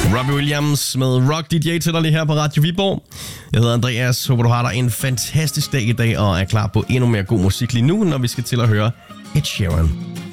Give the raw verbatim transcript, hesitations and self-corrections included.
Robbie Williams med Rock D J til dig lige her på Radio Viborg. Jeg hedder Andreas. Håber, du har dig en fantastisk dag i dag og er klar på endnu mere god musik lige nu, når vi skal til at høre Ed Sheeran.